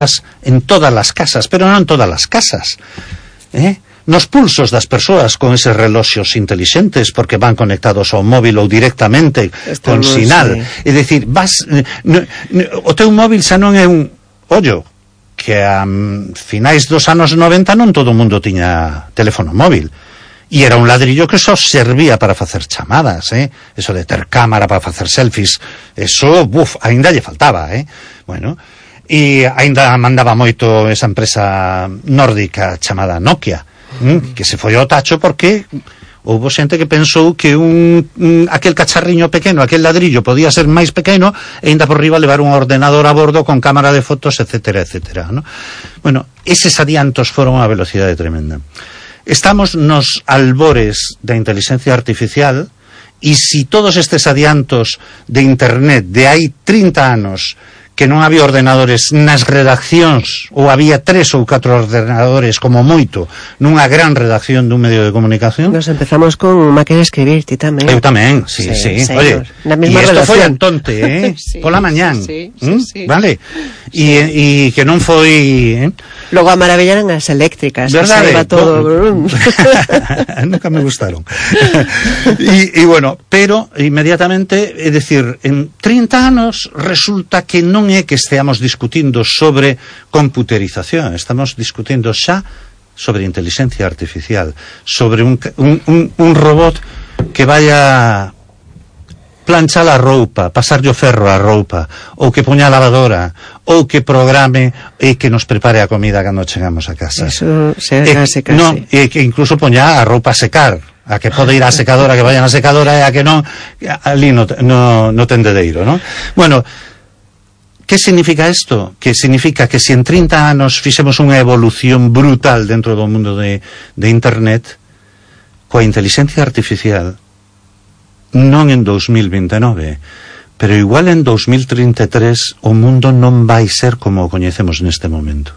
instaladas en todas las casas, pero non en todas as casas, nos pulsos das persoas con eses reloxos intelixentes, porque van conectados ao móvil ou directamente con sinal. É dicir, o teu móvil xa non é un ollo, que a finais dos anos 90 non todo o mundo tiña teléfono móvil. E era un ladrillo que só servía para facer chamadas, eso de ter cámara para facer selfies, eso, ainda lle faltaba, bueno, e ainda mandaba moito esa empresa nórdica chamada Nokia, que se foi ao tacho porque houbo xente que pensou que aquel cacharriño pequeno, aquel ladrillo podía ser máis pequeno e ainda por riba levar un ordenador a bordo con cámara de fotos, etcétera, etcétera, ¿no? Bueno, eses adiantos foron a velocidade tremenda. Estamos nos albores da inteligencia artificial e si todos estes adiantos de internet de hai 30 anos que non había ordenadores nas redaccións, ou había 3 ou 4 ordenadores como moito nunha gran redacción dun medio de comunicación. Nos empezamos con máquina de escribir, ti tamén. Eu tamén, sí. Oye, e isto foi Antonte, sí, pola mañán, sí. Vale? E que non foi... Logo a maravillaran as eléctricas, verdade, todo. Nunca me gustaron. E bueno, pero inmediatamente, é dicir, en 30 anos resulta que non é que esteamos discutindo sobre computerización, estamos discutindo xa sobre inteligencia artificial, sobre un robot que vaya planchar a roupa, pasarlle o ferro a roupa, ou que poña a lavadora, ou que programe e que nos prepare a comida cando chegamos a casa. Eso case. Non, e que incluso poña a roupa a secar, a que pode ir á secadora, que vayan á secadora, e a que non ali no tendedeiro, non? Bueno, que significa isto? Que significa que se en 30 anos fixemos unha evolución brutal dentro do mundo de internet, coa inteligencia artificial, non en 2029, pero igual en 2033 o mundo non vai ser como o coñecemos neste momento.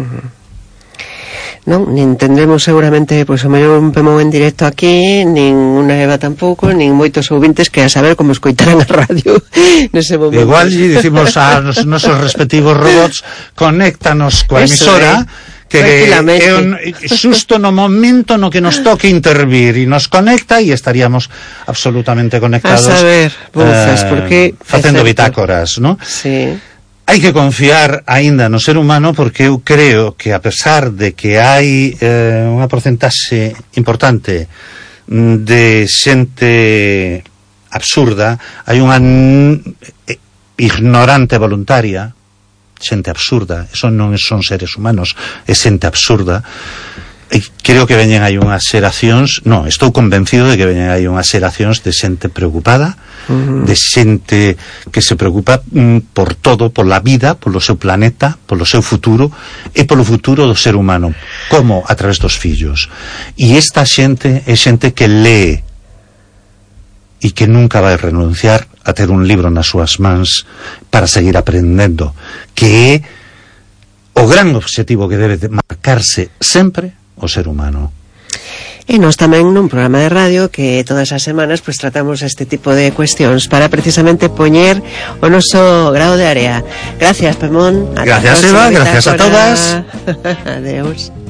Non, nin tendremos seguramente pois o mellor un Pemón en directo aquí, nin unha Eva tampouco, nin moitos ouvintes que a saber como escoitarán a radio nese momento. Igual lle dicimos aos nosos respectivos robots, conéctanos coa emisora, que é xusto no momento no que nos toque intervir e nos conecta e estaríamos absolutamente conectados a saber, voces, porque facendo bitácoras, ¿no? Sí. Hai que confiar aínda no ser humano, porque eu creo que a pesar de que hai unha porcentaxe importante de xente absurda, hai unha ignorante voluntaria, xente absurda, eso non son seres humanos, é xente absurda, e creo que veñen aí unhas xeracións, estou convencido de que veñen aí unhas xeracións de xente preocupada, de xente que se preocupa por todo, pola vida, polo seu planeta, polo seu futuro e polo futuro do ser humano, como a través dos fillos. E esta xente é xente que lee e que nunca vai renunciar a ter un libro nas súas mans para seguir aprendendo, que é o gran obxectivo que debe marcarse sempre o ser humano. E nós tamén nun programa de radio que todas as semanas pois tratamos este tipo de cuestións para precisamente poñer o noso grao de area. Gracias, Pemón. Gracias, Eva, gracias a todas. Adeus.